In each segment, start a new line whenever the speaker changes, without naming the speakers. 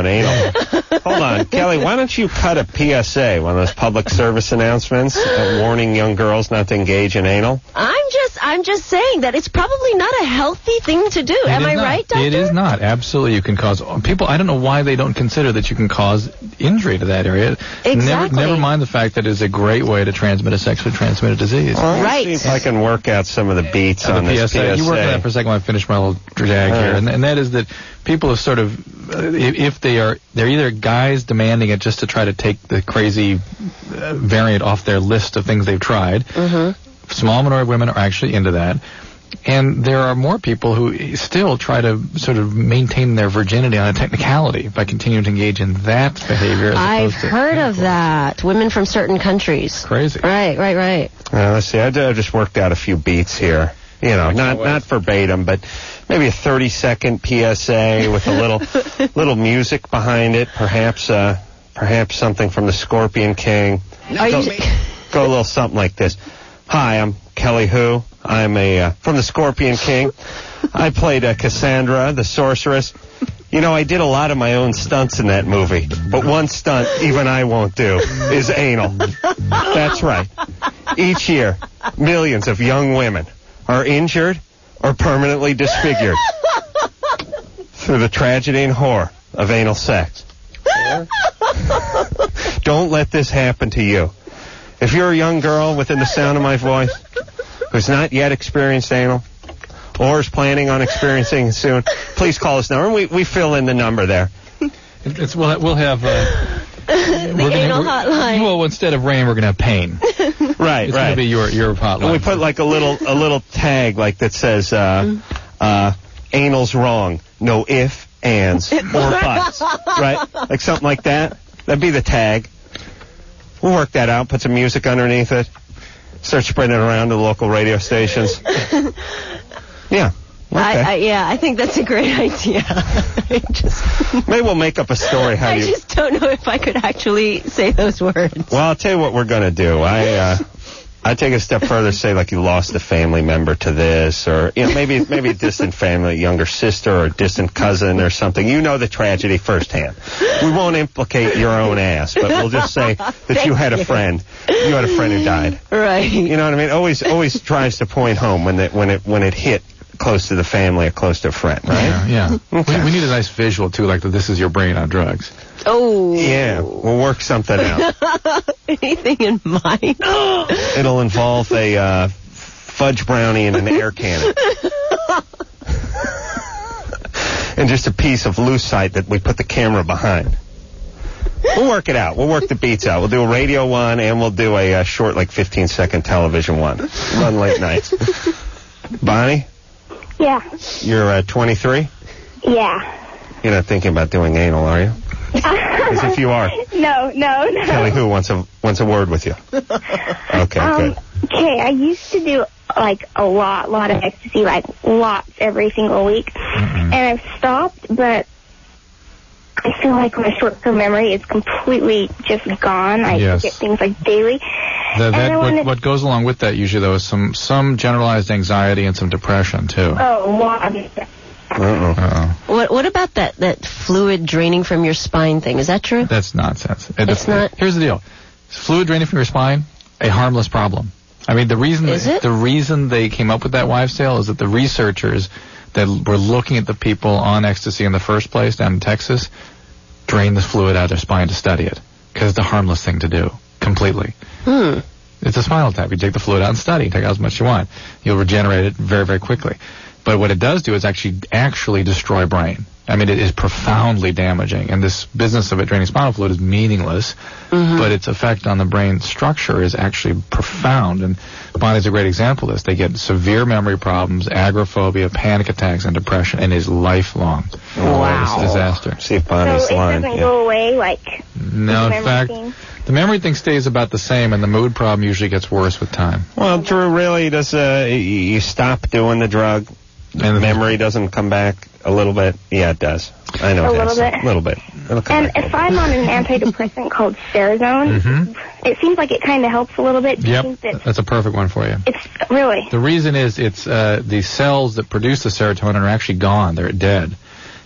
on anal. Hold on, Kelly, why don't you cut a PSA, one of those public service announcements warning young girls not to engage in anal?
I'm just saying that it's probably not a healthy thing to do. Am I right, Doctor?
It is not. Absolutely, you can cause people. I don't know why they don't consider that you can cause injury to that area.
Exactly.
Never mind the fact that it is a great way to transmit a sexually transmitted disease.
Well,
right.
See if I can work out some of the beats on this PSA.
You work on that for a second while I finish my little drag here, and that is that people have sort of, if they're either guys demanding it just to try to take the crazy variant off their list of things they've tried.
Mm-hmm.
Small minority of women are actually into that. And there are more people who still try to sort of maintain their virginity on a technicality by continuing to engage in that behavior.
I've heard of that. Women from certain countries.
Crazy.
Right.
Let's see. I just worked out a few beats here. You know, not verbatim, but maybe a 30-second PSA with a little music behind it. Perhaps something from the Scorpion King. Go a little something like this. Hi, I'm Kelly Hu. I'm from the Scorpion King. I played Cassandra, the sorceress. You know, I did a lot of my own stunts in that movie, but one stunt even I won't do is anal. That's right. Each year, millions of young women are injured or permanently disfigured through the tragedy and horror of anal sex. Don't let this happen to you. If you're a young girl within the sound of my voice who's not yet experienced anal or is planning on experiencing it soon, please call this number. We fill in the number there.
We'll have
the anal hotline.
Well, instead of rain, we're going to have pain.
Right.
It's going to be your hotline.
And we put like a little tag like that says anal's wrong. No ifs, ands, or buts. Right? Like something like that. That'd be the tag. We'll work that out, put some music underneath it, start spreading it around to the local radio stations. Yeah. Okay.
I think that's a great idea.
Maybe we'll make up a story.
I just don't know if I could actually say those words.
Well, I'll tell you what we're going to do. I take a step further, say like you lost a family member to this, or maybe a distant family, younger sister or a distant cousin or something. You know the tragedy firsthand. We won't implicate your own ass, but we'll just say that you had a friend. You had a friend who died.
Right.
You know what I mean? Always tries to point home when it hit close to the family or close to a friend, right?
Yeah.
Okay.
We need a nice visual too, like this is your brain on drugs.
Oh.
Yeah, we'll work something out.
Anything in mind?
It'll involve a fudge brownie in an air cannon. And just a piece of lucite that we put the camera behind. We'll work it out. We'll work the beats out. We'll do a radio one, and we'll do a short, like 15-second television one. Run late nights. Bonnie?
Yeah.
You're 23?
Yeah.
You're not thinking about doing anal, are you? As if you are.
No.
Kelly Hu wants a word with you. Okay, good.
Okay, I used to do like a lot of ecstasy, like lots every single week. Mm-hmm. And I've stopped, but I feel like my short-term memory is completely just gone. I forget things like daily.
What goes along with that usually, though, is some generalized anxiety and some depression, too.
Oh, wow.
What about that fluid draining from your spine thing? Is that true?
That's nonsense.
It's not.
Here's the deal: fluid draining from your spine, a harmless problem. I mean, the reason they came up with that wives' tale is that the researchers that were looking at the people on ecstasy in the first place down in Texas drained the fluid out of their spine to study it because it's a harmless thing to do completely. It's a spinal tap. You take the fluid out and study. Take out as much as you want. You'll regenerate it very, very quickly. But what it does do is actually destroy brain. I mean, it is profoundly damaging. And this business of it draining spinal fluid is meaningless, but its effect on the brain structure is actually profound. And Bonnie's a great example of this. They get severe memory problems, agoraphobia, panic attacks, and depression, and is lifelong.
Wow.
It's a disaster.
See if Bonnie's lying.
So it doesn't go away, like...
No, in fact... The memory thing stays about the same, and the mood problem usually gets worse with time.
Well, Drew, really, does you stop doing the drug, and the memory doesn't come back a little bit? Yeah, it does. I know it does. A little bit.
And if I'm on an antidepressant called Serotonin, it seems like it kind of helps a little bit.
Yep, that's a perfect one for you.
It's really.
The reason is it's the cells that produce the serotonin are actually gone. They're dead.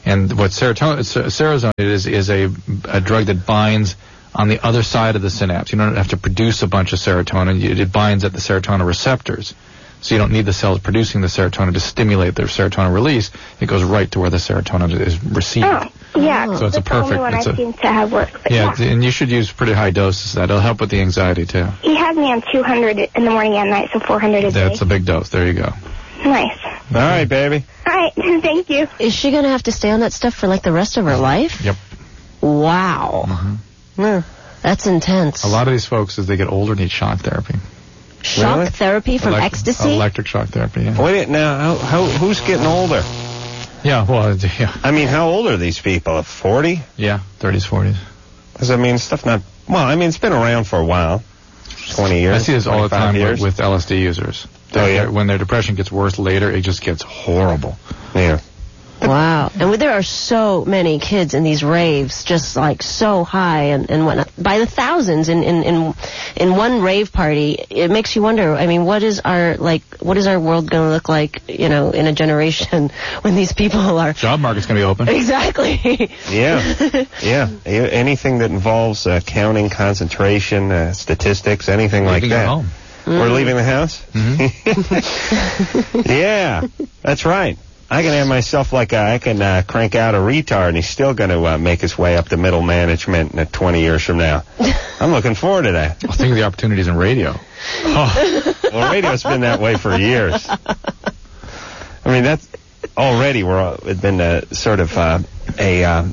And what serotonin is a drug that binds on the other side of the synapse. You don't have to produce a bunch of serotonin. It binds at the serotonin receptors. So you don't need the cells producing the serotonin to stimulate their serotonin release. It goes right to where the serotonin is received.
Oh, yeah.
So it's a perfect.
The only one I seem to have worked.
Yeah, and you should use pretty high doses of that. It'll help with the anxiety, too.
He has me on 200 in the morning and night, so 400 a day.
That's a big dose. There you go.
Nice.
All right, baby.
All right, thank you.
Is she going to have to stay on that stuff for, like, the rest of her life?
Yep.
Wow.
Mm-hmm.
That's intense.
A lot of these folks, as they get older, need shock therapy.
Shock therapy from ecstasy?
Electric shock therapy, yeah.
Wait, now, who's getting older?
Yeah, well, yeah.
I mean, how old are these people? 40?
Yeah, 30s, 40s.
Because, I mean, stuff not... Well, I mean, it's been around for a while. 20 years.
I see this all the time with LSD users.
Yeah.
When their depression gets worse later, it just gets horrible.
Yeah.
Wow. And there are so many kids in these raves, just like so high and whatnot, by the thousands in one rave party. It makes you wonder, I mean, what is our world going to look like, in a generation when these people are...
Job market's going to be open.
Exactly.
Yeah. Yeah. Anything that involves counting, concentration, statistics, anything like that.
Home.
We're leaving the house?
Mm-hmm.
Yeah. That's right. I can have myself I can crank out a retard, and he's still going to make his way up to middle management 20 years from now. I'm looking forward to that.
Well, think of the opportunities in radio.
Oh. Well, radio's been that way for years. I mean, that's already it's been sort of a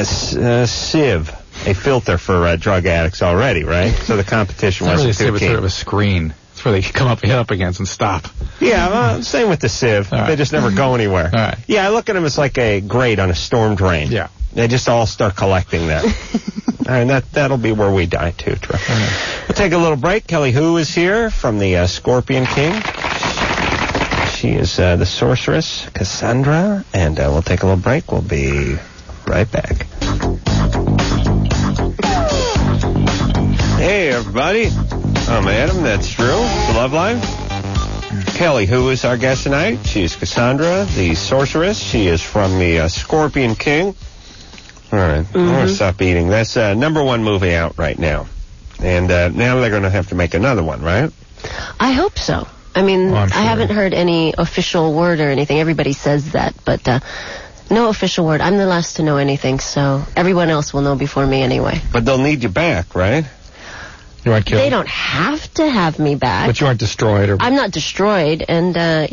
sieve, a filter for drug addicts already, right? So the competition wasn't too keen.
It's sort of a screen. It's where they come up against and stop.
Yeah, well, same with the sieve. Right. They just never go anywhere.
All right.
Yeah, I look at them as like a grate on a storm drain.
Yeah.
They just all start collecting that. And that'll be where we die, too, Troy. We'll take a little break. Kelly Hu is here from the Scorpion King. She is the sorceress, Cassandra. And we'll take a little break. We'll be right back. Hey, everybody. I'm Adam, that's Drew, the Love Line. Kelly, who is our guest tonight? She is Cassandra, the sorceress. She is from the Scorpion King. All right, I'm going to stop eating. That's #1 movie out right now. And now they're going to have to make another one, right?
I hope so. I mean,
sure.
I haven't heard any official word or anything. Everybody says that, but no official word. I'm the last to know anything, so everyone else will know before me anyway.
But they'll need you back, right?
You aren't killed.
They don't have to have me back.
But you aren't destroyed, or...
I'm not destroyed, and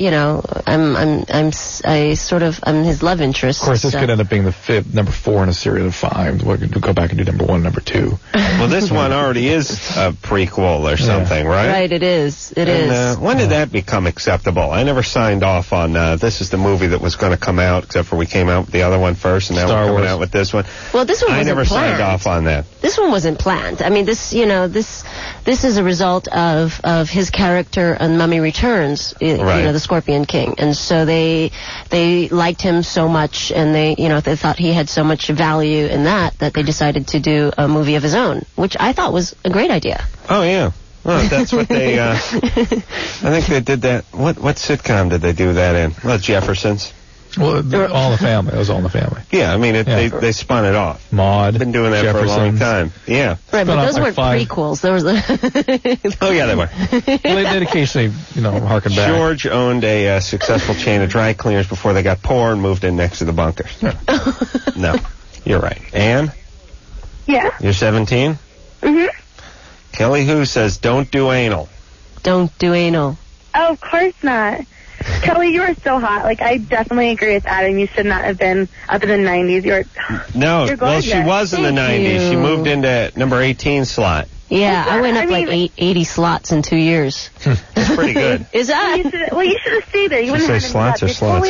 I'm his love interest.
Of course, this could end up being the number 4 in a series of 5. We'll go back and do #1, #2.
Well, this one already is a prequel or something, right?
Right, it is. It is.
When did that become acceptable? I never signed off on this is the movie that was going to come out, except for we came out with the other one first, and now we're coming out with this one.
Well, this one wasn't
planned. I never signed off on that.
This one wasn't planned. I mean, this is a result of his character on Mummy Returns, the Scorpion King, and so they liked him so much, and they thought he had so much value in that they decided to do a movie of his own, which I thought was a great idea.
Oh yeah. Well, that's what they. I think they did that. What sitcom did they do that in? Well, Jeffersons.
Well, All in the Family. It was All in the Family.
Yeah, I mean, they spun it off.
Maude.
Been doing that
Jeffersons.
for a long time. Yeah.
Right, but those weren't prequels. There was.
Oh yeah, they were.
Well, they did occasionally, harken back.
George owned a successful chain of dry cleaners before they got poor and moved in next to the bunkers. No, you're right. Ann?
Yeah.
You're 17?
Mhm.
Kelly Hu says, "Don't do anal."
Don't do anal.
Oh, of course not. Kelly, you are so hot. Like, I definitely agree with Adam. You should not have been up in the 90s. You're
She was in the 90s. She moved into number 18 slot.
Yeah, I went up 80 slots in 2 years.
That's pretty good.
Is that?
Well, you should have stayed there. You wouldn't
say
have
slots or slots?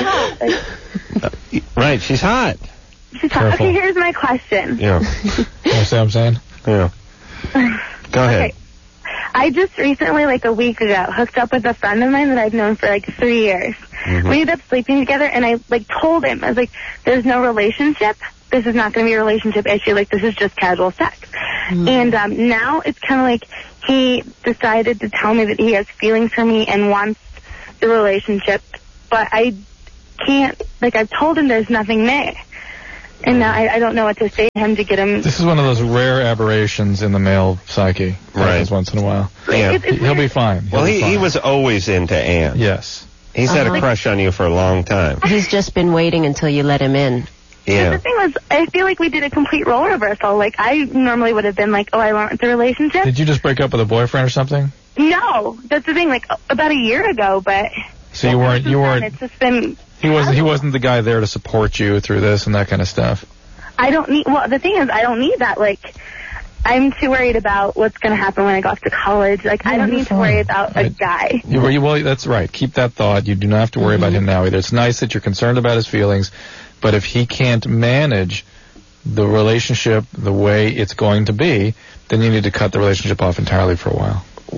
Right, she's hot.
She's hot. Okay, here's my question.
Yeah.
You know what I'm saying?
Yeah. Go ahead.
Okay. I just recently, a week ago, hooked up with a friend of mine that I've known for 3 years. Mm-hmm. We ended up sleeping together, and I told him, I was like, "There's no relationship. This is not going to be a relationship issue. This is just casual sex." Mm-hmm. And now it's kind of he decided to tell me that he has feelings for me and wants the relationship, but I can't. I've told him there's nothing there. And now I don't know what to say to him to get him.
This is one of those rare aberrations in the male psyche.
Right.
Once in a while.
Yeah.
He'll be fine.
He was always into Ann.
Yes.
He's had a crush on you for a long time.
He's just been waiting until you let him in.
Yeah.
But the thing was, I feel like we did a complete role reversal. Like, I normally would have been like, oh, I want the relationship.
Did you just break up with a boyfriend or something?
No. That's the thing, like, about a year ago, but...
So you weren't...
It's just been...
He wasn't the guy there to support you through this and that kind of stuff.
I don't need... Well, the thing is, I don't need that. Like, I'm too worried about what's going to happen when I go off to college. Like, I don't need to worry about a guy.
Well, that's right. Keep that thought. You do not have to worry about him now either. It's nice that you're concerned about his feelings, but if he can't manage the relationship the way it's going to be, then you need to cut the relationship off entirely for a while.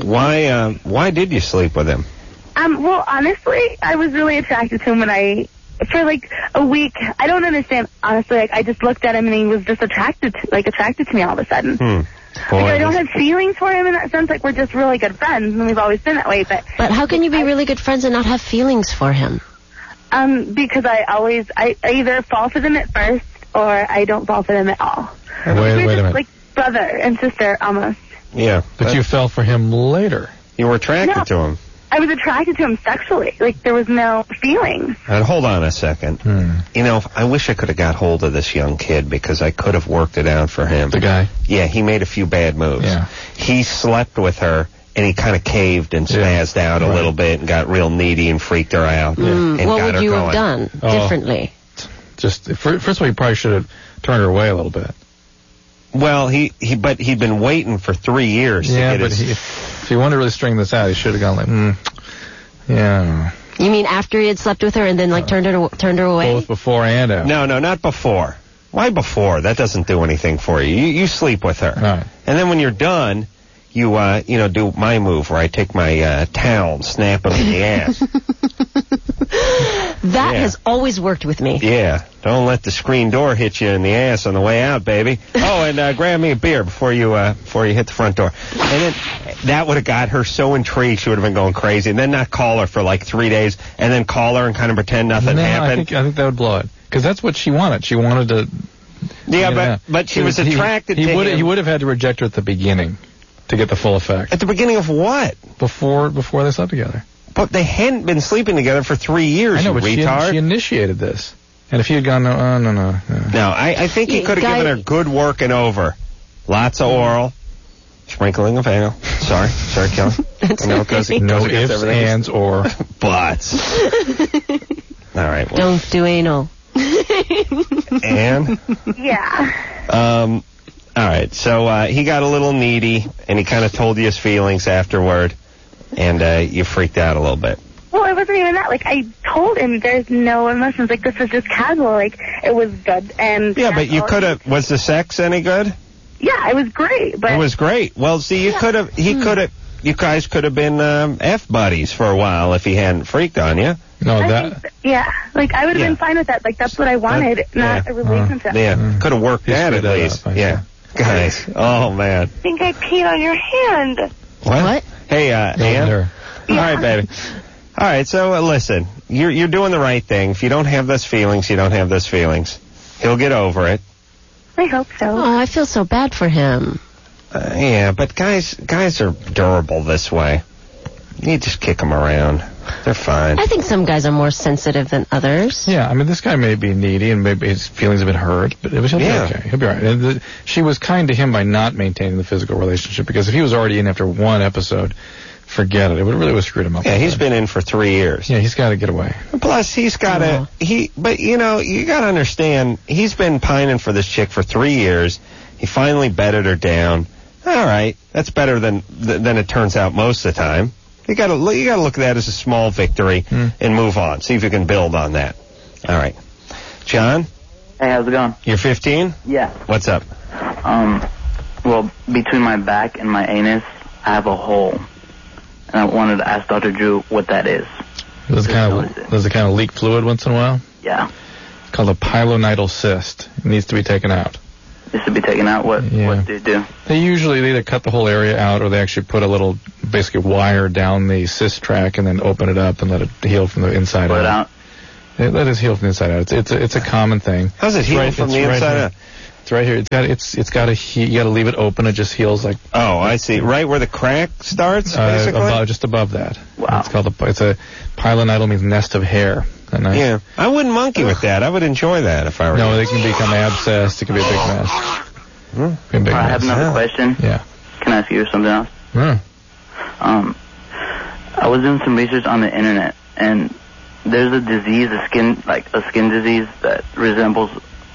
Why did you sleep with him?
Well, honestly, I was really attracted to him for like a week. I don't understand, honestly. Like, I just looked at him and he was just attracted to me all of a sudden.
Boy,
I don't have feelings for him in that sense. Like, we're just really good friends, and we've always been that way. But
how can you be really good friends and not have feelings for him?
Because I either fall for them at first or I don't fall for them at all.
Wait a minute.
Like brother and sister almost.
Yeah.
But you fell for him later.
You were attracted to him.
I was attracted to him sexually. Like, there was no feelings.
And hold on a second. You know, I wish I could have got hold of this young kid because I could have worked it out for him.
The guy?
Yeah, he made a few bad moves.
Yeah.
He slept with her, and he kind of caved and spazzed out a little bit and got real needy and freaked her out. And
what
got
would
her
you
going.
have done differently?
Just first of all, you probably should have turned her away a little bit.
Well, but he'd been waiting for 3 years to get his...
if he wanted to really string this out, he should have gone like, yeah.
You mean after he had slept with her and then turned her away?
Both before and after.
No, not before. Why before? That doesn't do anything for you. You sleep with her.
Right.
And then when you're done, you do my move where I take my towel and snap him in the ass.
That has always worked with me.
Yeah. Don't let the screen door hit you in the ass on the way out, baby. Oh, and grab me a beer before you hit the front door. And then that would have got her so intrigued she would have been going crazy. And then not call her for like 3 days, and then call her and kind of pretend nothing happened.
I think that would blow it. Because that's what she wanted. She wanted to...
Yeah, but she was attracted to him.
He would have had to reject her at the beginning to get the full effect.
At the beginning of what?
Before they slept together.
But they hadn't been sleeping together for 3 years,
I know, but
retard.
She initiated this. And if he had gone, no.
No, I think he could have given her good working over. Lots of oral. Sprinkling of anal. Sorry, Kelly.
No ifs, ands, or
buts. All right. Well.
Don't do anal.
Ann?
Yeah.
All right. So he got a little needy, and he kind of told you his feelings afterward, and you freaked out a little bit.
Well, it wasn't even that. Like, I told him there's no emotions. Like, this was just casual. Like, it was good. And
yeah, but you could have. Was the sex any good?
Yeah, it was great. But
it was great. Well, see, you could have. He could have. You guys could have been F buddies for a while if he hadn't freaked on you.
No,
yeah, like I would have been fine with that. Like, that's what I wanted, not a relationship.
Yeah, could have worked that at least. Yeah, guys. Oh man.
I think I peed on your hand.
What? Hey, Ann.
Yeah.
All right, baby. All right, so listen, you're doing the right thing. If you don't have those feelings, you don't have those feelings. He'll get over it.
I hope so.
Oh, I feel so bad for him.
Yeah, but guys are durable this way. You just kick them around. They're fine.
I think some guys are more sensitive than others.
Yeah, I mean, this guy may be needy and maybe his feelings have been hurt, but he'll be okay. He'll be all right. And she was kind to him by not maintaining the physical relationship, because if he was already in after one episode, forget it. It really would have screwed him up.
Yeah, he's been in for 3 years.
Yeah, he's got to get away.
Plus, he's got to... But, you got to understand, he's been pining for this chick for 3 years. He finally bedded her down. All right, that's better than it turns out most of the time. You got to look at that as a small victory and move on. See if you can build on that. All right, John.
Hey, how's it going?
You're 15?
Yeah.
What's up?
Well, between my back and my anus, I have a hole, and I wanted to ask Dr. Drew what that is.
Does it kind of leak fluid once in a while?
Yeah.
It's called a pilonidal cyst. It needs to be taken out.
This to be taken out? What do you do?
They either cut the whole area out, or they actually put a little, basically, wire down the cyst track and then open it up and let it heal from the inside
out.
Let us heal from the inside out. It's a common thing.
How's it heal from the inside out?
It's right here. It's got you got to leave it open. It just heals like.
Oh, I see. Right where the crack starts, basically.
Just above that.
Wow.
It's a pilonidal, means nest of hair. Nice?
Yeah, I wouldn't monkey with that. I would enjoy that if I were.
No, they can become abscessed. It can be a big mess.
I have another question.
Yeah.
Can I ask you something else?
Yeah.
I was doing some research on the internet, and there's a disease, a skin disease that resembles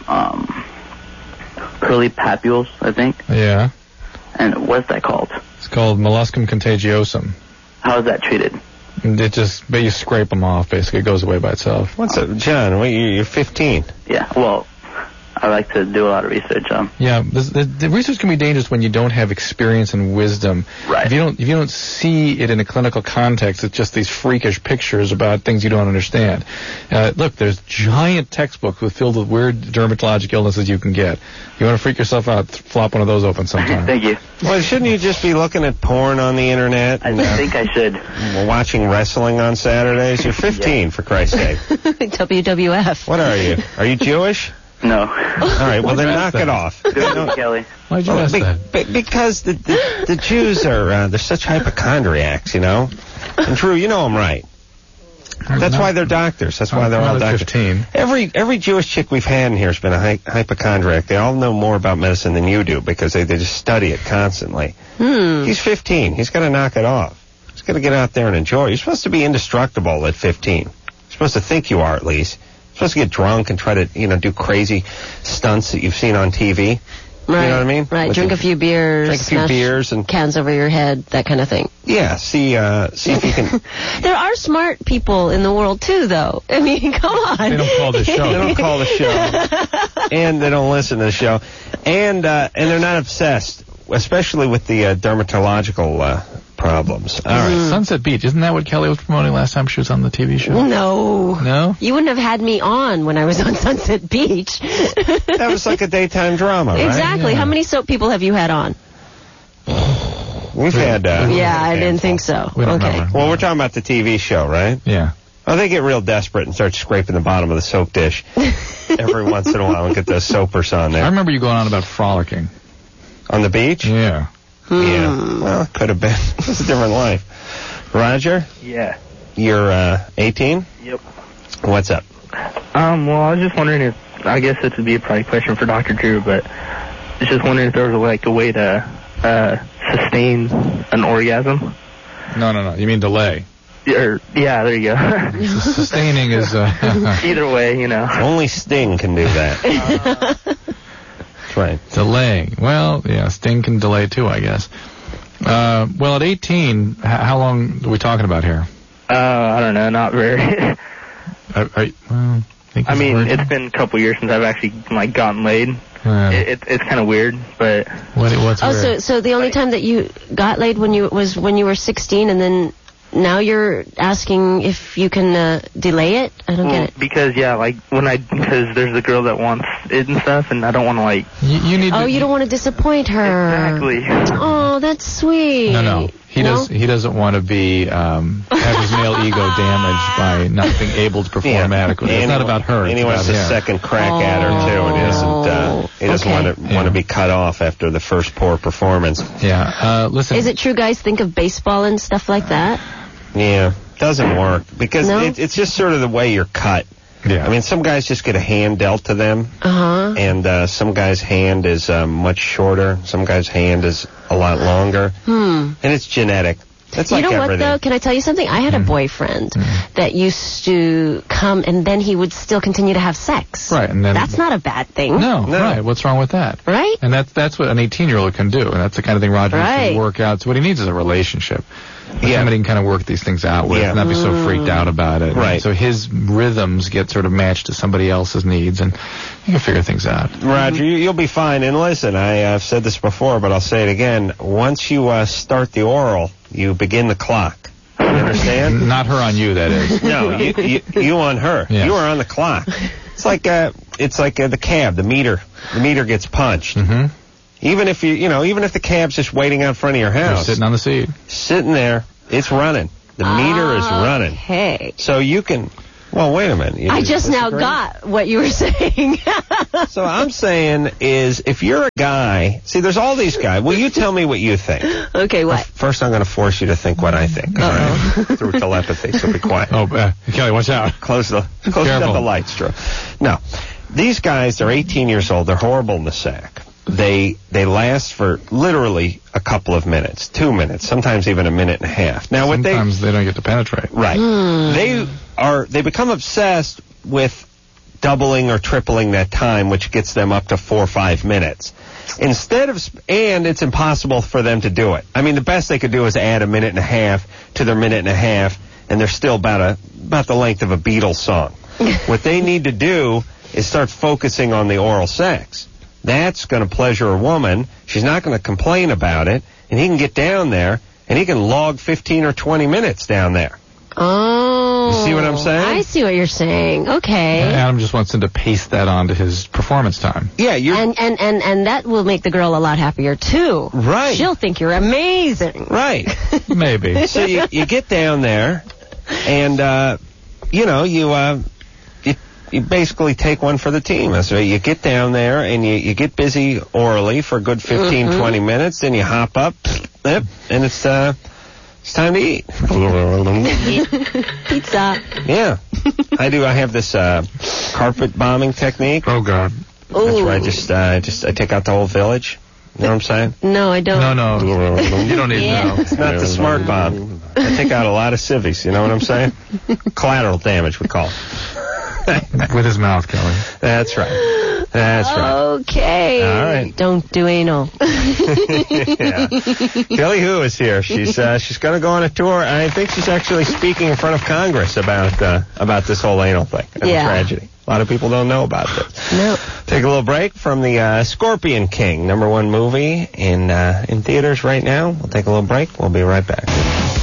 curly papules, I think.
Yeah.
And what's that called?
It's called molluscum contagiosum.
How is that treated?
But you scrape them off, basically. It goes away by itself.
What's up, John? You're 15.
Yeah, well, I like to do a lot of research.
Yeah, the research can be dangerous when you don't have experience and wisdom.
Right.
If you don't see it in a clinical context, it's just these freakish pictures about things you don't understand. Look, there's giant textbooks filled with weird dermatologic illnesses you can get. You want to freak yourself out, flop one of those open sometime.
Thank you.
Well, shouldn't you just be looking at porn on the internet?
I think I should.
Watching wrestling on Saturdays? You're 15, for Christ's sake.
WWF.
What are you? Are you Jewish?
No.
All right, well, then knock it off.
Good, Kelly.
Why'd you ask that?
Because the Jews are, they're such hypochondriacs, you know? And Drew, you know I'm right. That's why they're doctors. That's why they're all doctors.
15.
Every Jewish chick we've had in here has been a hypochondriac. They all know more about medicine than you do because they just study it constantly. He's 15. He's got to knock it off. He's got to get out there and enjoy. You're supposed to be indestructible at 15. You're supposed to think you are, at least. You're supposed to get drunk and try to, do crazy stunts that you've seen on TV.
Right.
You know what I mean?
Right. Drink a few beers
and
cans over your head, that kind of thing.
Yeah. See if you can.
There are smart people in the world too, though. I mean, come on.
They don't call the show.
They don't call the show, and they don't listen to the show, and they're not obsessed, especially with the dermatological problems. All right.
Sunset Beach, isn't that what Kelly was promoting last time she was on the TV show?
No. You wouldn't have had me on when I was on Sunset Beach.
That was like a daytime drama, right?
Exactly. Yeah. How many soap people have you had on?
We've had...
I didn't think so.
We don't remember.
Well, we're talking about the TV show, right?
Yeah.
Oh, they get real desperate and start scraping the bottom of the soap dish every once in a while and get those soapers on there.
I remember you going on about frolicking.
On the beach?
Yeah.
Yeah. Well, it could have been. It was a different life. Roger?
Yeah.
You're 18?
Yep.
What's up?
Well, I was just wondering if, I guess this would be a probably question for Dr. Drew, but I was just wondering if there was a way to sustain an orgasm.
No. You mean delay?
Yeah, there you go.
Sustaining is...
Either way,
Only Sting can do that. Right.
Delaying. Well, yeah, Sting can delay too, I guess. Well, at 18, how long are we talking about here?
I don't know, not very. It's been a couple years since I've actually gotten laid. It's kind of weird, but
what's weird?
So the only time that you got laid when you were 16, and then now you're asking if you can delay it? I don't get it.
Because because there's a girl that wants it and stuff, and I don't want to
You need.
You don't want to disappoint her.
Exactly.
Oh, that's sweet.
No. He doesn't want to be have his male ego damaged by not being able to perform adequately. It's not about her.
And he wants a second crack at her too, and he doesn't want to be cut off after the first poor performance.
Yeah. Listen.
Is it true, guys think of baseball and stuff like that?
Yeah, doesn't work because it's just sort of the way you're cut.
Yeah.
I mean, some guys just get a hand dealt to them, and some guys' hand is much shorter. Some guys' hand is a lot longer, and it's genetic. That's like everything.
What, though? Can I tell you something? I had a boyfriend that used to come, and then he would still continue to have sex.
Right, and then
that's not a bad thing.
No, right. What's wrong with that?
Right.
And that's what an 18-year-old can do, and that's the kind of thing Roger needs to work out. So what he needs is a relationship. Somebody can kind of work these things out with and not be so freaked out about it.
Right.
And so his rhythms get sort of matched to somebody else's needs, and you can figure things out.
Roger, you'll be fine. And listen, I've said this before, but I'll say it again. Once you start the oral, you begin the clock. You understand?
Not her on you, that is.
No, you on her. Yes. You are on the clock. It's like the cab, the meter. The meter gets punched.
Mm-hmm.
Even if even if the cab's just waiting out front of your house.
You're sitting on the seat.
Sitting there, it's running. The meter is running.
Hey.
So you can Well, wait a minute.
I just now got what you were saying.
So I'm saying is, if you're a guy, see, there's all these guys. Well, you tell me what you think.
Okay, what?
First, I'm going to force you to think what I think. All right? Through telepathy, so be quiet.
Oh, Kelly, watch out.
Close the lights, Drew. No, these guys, they're 18 years old. They're horrible in the sack. They last for literally a couple of minutes, 2 minutes, sometimes even a minute and a half. Now,
sometimes they don't get to penetrate.
Right. They become obsessed with doubling or tripling that time, which gets them up to 4 or 5 minutes. And it's impossible for them to do it. I mean, the best they could do is add a minute and a half to their minute and a half, and they're still about the length of a Beatles song. What they need to do is start focusing on the oral sex. That's going to pleasure a woman. She's not going to complain about it, and he can get down there, and he can log 15 or 20 minutes down there.
Oh.
You see what I'm saying?
I see what you're saying. Okay.
Adam just wants him to paste that onto his performance time.
Yeah,
and that will make the girl a lot happier, too.
Right.
She'll think you're amazing.
Right.
Maybe.
So you get down there, and, you basically take one for the team. So you get down there, and you get busy orally for a good 15, 20 minutes, then you hop up, and it's time to eat.
Pizza.
Yeah. I have this carpet bombing technique.
Oh, God.
That's where I take out the whole village. You know what I'm saying?
No, I don't.
No. You don't need to know.
It's not the smart bomb. I take out a lot of civvies. You know what I'm saying? Collateral damage, we call it.
With his mouth, Kelly.
That's right.
Okay.
All right.
Don't do anal.
Yeah. Kelly Hu is here. She's going to go on a tour. I think she's actually speaking in front of Congress about this whole anal thing and the tragedy. A lot of people don't know about this.
No.
Take a little break from the Scorpion King, #1 movie in theaters right now. We'll take a little break. We'll be right back.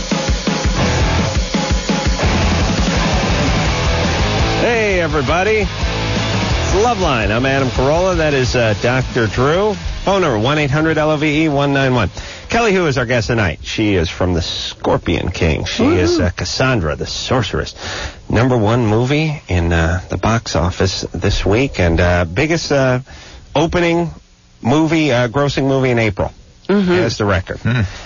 Hey, everybody. It's Loveline. I'm Adam Carolla. That is Dr. Drew. Phone number 1-800-LOVE-191. Kelly Hu is our guest tonight. She is from the Scorpion King. She is Cassandra, the sorceress. #1 movie in the box office this week, and biggest opening movie, grossing movie in April. Has the record.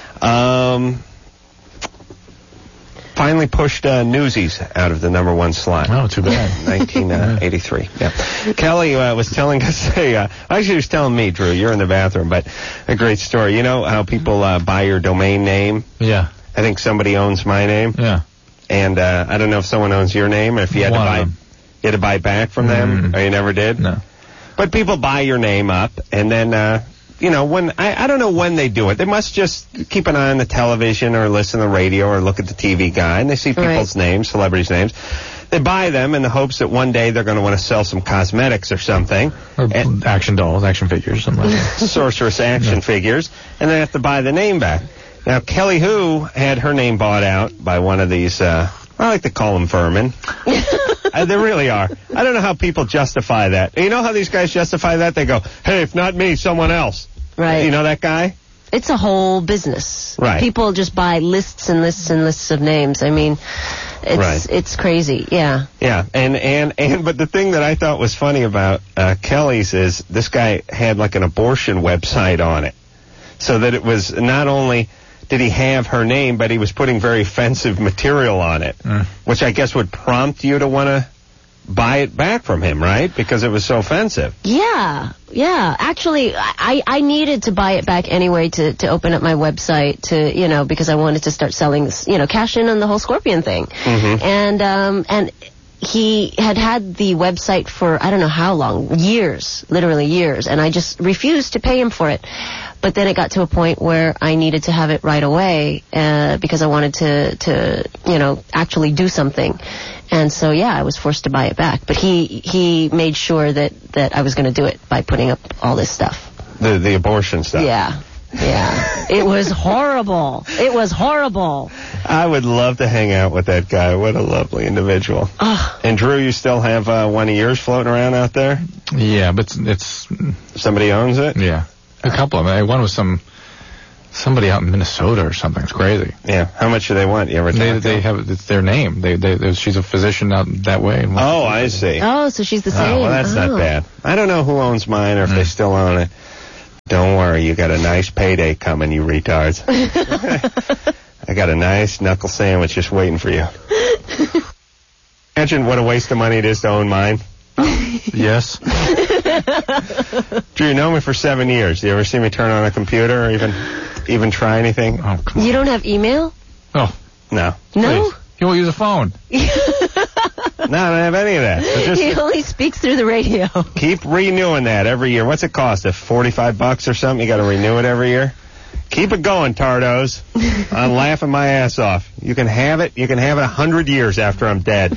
Finally pushed Newsies out of the #1 slot.
Oh, too bad.
1983. Yeah. Kelly was telling us actually she was telling me, Drew, you're in the bathroom, but a great story. You know how people buy your domain name?
Yeah.
I think somebody owns my name.
Yeah. And
I don't know if someone owns your name, or if you had to buy back from them, or you never did.
No.
But people buy your name up, and then when I don't know when they do it. They must just keep an eye on the television or listen to the radio or look at the TV guide, and they see people's names, celebrities' names. They buy them in the hopes that one day they're going to want to sell some cosmetics or something.
Or action dolls, action figures, something like that.
Sorceress action figures, and they have to buy the name back. Now, Kelly Hu had her name bought out by one of these, I like to call them vermin. They really are. I don't know how people justify that. You know how these guys justify that? They go, hey, if not me, someone else.
Right.
You know that guy?
It's a whole business.
Right.
People just buy lists and lists and lists of names. I mean, it's crazy. Yeah.
Yeah. And but the thing that I thought was funny about Kelly's is this guy had like an abortion website on it. So that it was not only did he have her name, but he was putting very offensive material on it, which I guess would prompt you to want to buy it back from him, right? Because it was so offensive.
Yeah. Actually, I needed to buy it back anyway to open up my website to, because I wanted to start selling this, cash in on the whole Scorpion thing. And he had the website for I don't know how long, years, literally years, and I just refused to pay him for it. But then it got to a point where I needed to have it right away because I wanted to actually do something. And so, I was forced to buy it back. But he made sure that I was going to do it by putting up all this stuff.
The abortion stuff.
Yeah. It was horrible. It was horrible.
I would love to hang out with that guy. What a lovely individual. And Drew, you still have one of yours floating around out there?
Yeah, but it's...
Somebody owns it?
Yeah. A couple of them. One was some Somebody out in Minnesota or something. It's crazy.
Yeah. How much do they want? You ever
they have, it's their name. She's a physician out that way.
Oh, I see.
Oh, so she's the same.
Oh, well, that's not bad. I don't know who owns mine or if they still own it. Don't worry, you got a nice payday coming, you retards. I got a nice knuckle sandwich just waiting for you. Imagine what a waste of money it is to own mine.
Yes.
Drew, you know me for 7 years. Do you ever see me turn on a computer or even try anything?
Oh, come on.
You don't have email?
Oh.
No.
No?
Please. You won't use a phone.
No, I don't have any of that. So
he only speaks through the radio.
Keep renewing that every year. What's it cost? $45 or something? You got to renew it every year? Keep it going, Tardos. I'm laughing my ass off. You can have it. You can have it 100 years after I'm dead.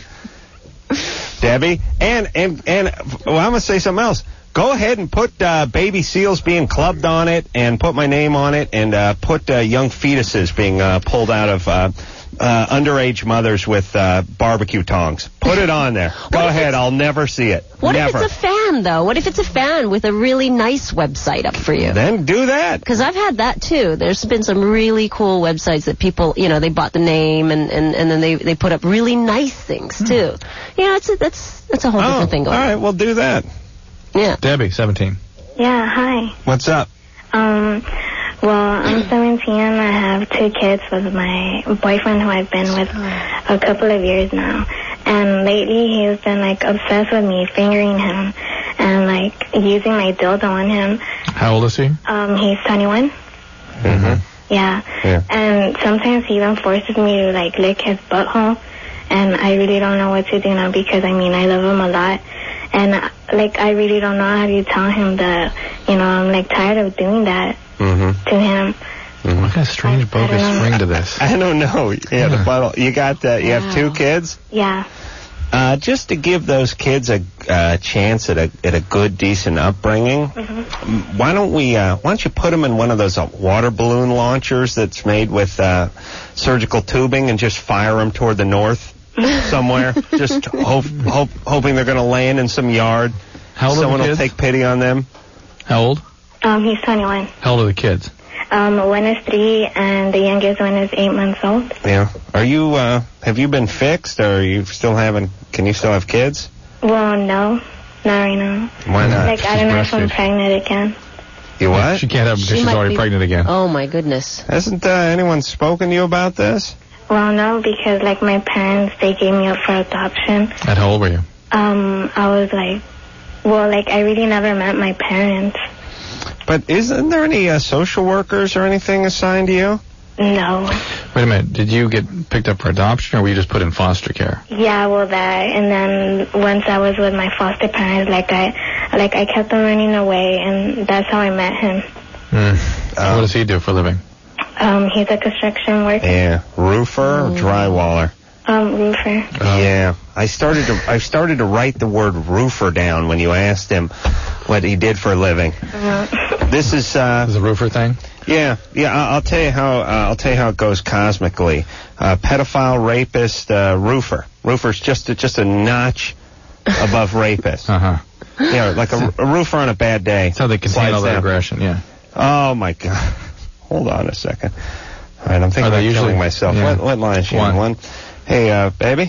Debbie, and well, I'm gonna say something else. Go ahead and put baby seals being clubbed on it, and put my name on it, and put young fetuses being pulled out of underage mothers with barbecue tongs. Put it on there. Go ahead. I'll never see it.
What
never.
if it's a fan, though? What if it's a fan with a really nice website up for you?
Then do that. Because
I've had that, too. There's been some really cool websites that people, they bought the name, and then they put up really nice things, too. That's a whole different thing going on.
All right, well, do that.
Yeah.
Debbie, 17.
Yeah, hi.
What's up?
Well, I'm 17. I have 2 kids with my boyfriend who I've been with a couple of years now. And lately he's been, obsessed with me fingering him and, using my dildo on him.
How old is he?
He's 21.
Mm-hmm.
Yeah. And sometimes he even forces me to, lick his butthole. And I really don't know what to do now because, I love him a lot. And, I really don't know how to tell him that, I'm, tired of doing that to him.
Mm-hmm. What kind of strange bogus ring to this?
I don't know. Yeah, the bottle. You got that? You have 2 kids?
Yeah.
Just to give those kids a chance at a good, decent upbringing, why don't you put them in one of those water balloon launchers that's made with surgical tubing and just fire them toward the north somewhere, just hoping they're going to land in some yard.
How old
Someone
are the
will
kids?
take pity on them.
How old?
He's 21.
How old are the kids?
One is 3, and the youngest one is 8 months old.
Yeah. Are you, have you been fixed, or are you still can you still have kids?
Well, no. Not right now.
Why not?
I don't know if I'm pregnant again.
You what?
She can't have them because she's already pregnant again.
Oh, my goodness.
Hasn't anyone spoken to you about this?
Well, no, because, my parents, they gave me up for adoption.
And how old were you?
I was, I really never met my parents.
But isn't there any social workers or anything assigned to you?
No.
Wait a minute. Did you get picked up for adoption, or were you just put in foster care?
Yeah, well, that. And then once I was with my foster parents, I kept them running away, and that's how I met him.
What does he do for a living?
He's a construction worker.
Yeah. Roofer or drywaller?
Roofer.
Yeah. I started to write the word roofer down when you asked him what he did for a living. This is
a roofer thing?
Yeah. I'll tell you how it goes cosmically. Pedophile, rapist, roofer. Roofer's just a notch above rapist. Yeah, like a roofer on a bad day.
That's how they contain all that aggression. Yeah.
Oh my God. Hold on a second. All right, I'm thinking about killing myself.
Yeah.
What line is she on? One. Hey, baby.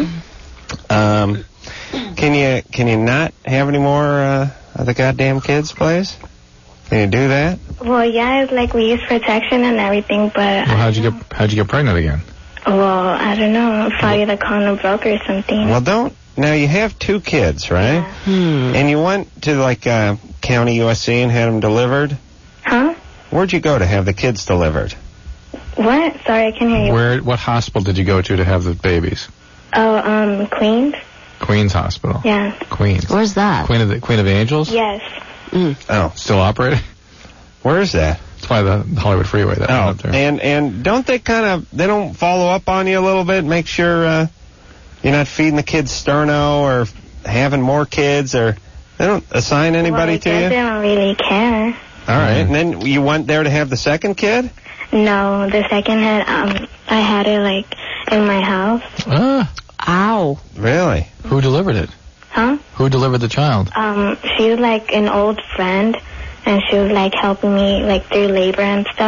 Can you not have any more of the goddamn kids, please? Can you do that?
Well, yeah, it's we use protection and everything, but.
Well, how'd you get pregnant again?
Well, I don't know. Probably the condom broke or something.
Well, now you have 2 kids, right?
Yeah.
And you went to County USC and had them delivered?
Huh?
Where'd you go to have the kids delivered?
What? Sorry, I can't hear you.
What hospital did you go to have the babies?
Oh, Queens.
Queens Hospital.
Yeah.
Queens.
Where's that?
Queen of the Angels?
Yes.
Oh.
Still operating?
Where is that?
It's by the Hollywood Freeway. That one up there.
And don't they they don't follow up on you a little bit, make sure you're not feeding the kids sterno or having more kids, or they don't assign anybody to you?
They don't really care.
All right. And then you went there to have the second kid?
No, the second I had it in my house.
Ow.
Really?
Who delivered it?
Huh?
Who delivered the child?
She's an old friend, and she was helping me through labor and stuff.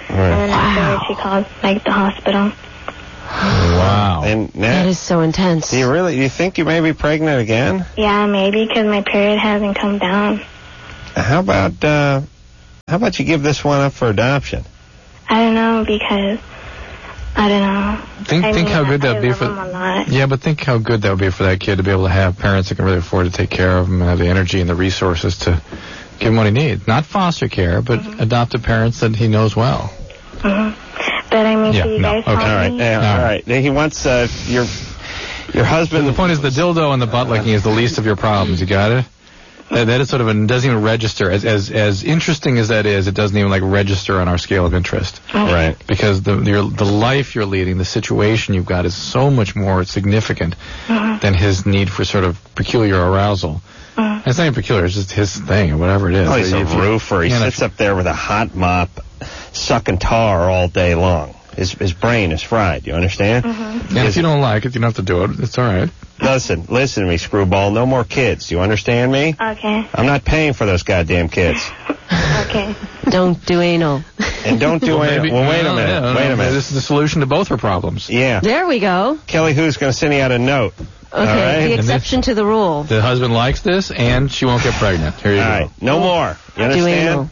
And then afterwards she called, like, the hospital.
Wow.
And
that is so intense.
Do you think you may be pregnant again?
Yeah, maybe, because my period hasn't come down.
How about you give this one up for adoption?
I don't know, because I don't know.
Think how good that would be for. Yeah, but think how good that would be for that kid to be able to have parents that can really afford to take care of him and have the energy and the resources to give him what he needs. Not foster care, but adoptive parents that he knows well.
But I mean, so you guys
all right. He wants your husband.
The point is, the dildo and the butt licking is the least of your problems. You got it? That is sort of doesn't even register. As interesting as that is, it doesn't even register on our scale of interest.
Right.
Because the life you're leading, the situation you've got is so much more significant than his need for sort of peculiar arousal. It's not even peculiar, it's just his thing, or whatever it is.
Oh, he's a roofer. He sits up there with a hot mop, sucking tar all day long. His brain is fried, you understand?
And if you don't like it, you don't have to do it. It's all right.
Listen to me, Screwball. No more kids. You understand me?
Okay.
I'm not paying for those goddamn kids.
Okay.
Don't do anal.
And don't do anal. Well, wait a minute. Wait a minute.
This is the solution to both her problems.
Yeah.
There we go.
Kelly Who's going to send you out a note.
Okay, right? The exception to the rule.
The husband likes this, and she won't get pregnant. Here you go.
All right. No more. You understand?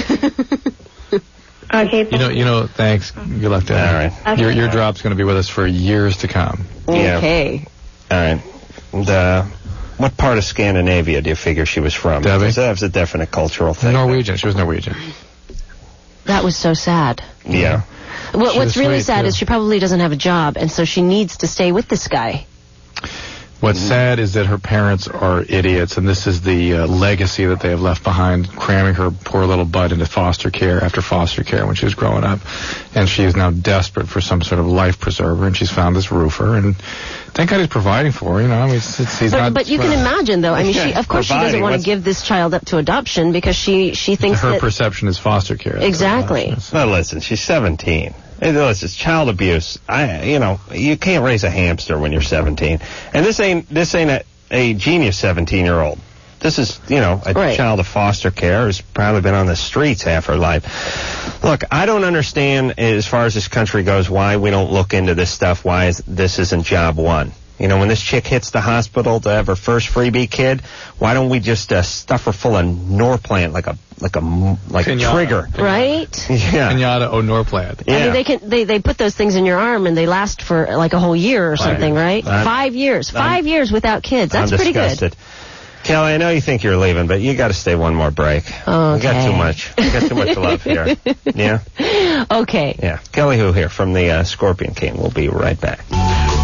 Okay.
You know. Thanks. Good luck to you.
All right.
Okay.
Your drop's going to be with us for years to come.
Okay.
Yeah. All right. And, what part of Scandinavia do you figure she was from?
Debbie?
Because that was a definite cultural thing.
Norwegian. She was Norwegian.
That was so sad.
Yeah.
What's really sad is she probably doesn't have a job, and so she needs to stay with this guy.
What's sad is that her parents are idiots, and this is the legacy that they have left behind, cramming her poor little butt into foster care after foster care when she was growing up. And she is now desperate for some sort of life preserver, and she's found this roofer, and thank God he's providing for her, you know. I mean, he's not...
But you can imagine, though, I mean, she doesn't want to give this child up to adoption because she thinks
her perception is foster care.
Exactly.
Well, listen, she's 17. Listen, it's child abuse. You can't raise a hamster when you're 17. And this ain't a genius 17-year-old. This is, a child of foster care who's probably been on the streets half her life. Look, I don't understand, as far as this country goes, why we don't look into this stuff, why this isn't job one. When this chick hits the hospital to have her first freebie kid, why don't we just stuff her full of Norplant like a trigger?
Right?
Yeah.
Pinata or Norplant.
Yeah.
I mean, they put those things in your arm and they last for like a whole year or something, right? 5 years. 5 years without kids. That's pretty good.
Kelly, I know you think you're leaving, but you got to stay one more break.
Okay.
We got too much. We got too much love here. Yeah?
Okay.
Yeah. Kelly Who here from the Scorpion King. We'll be right back.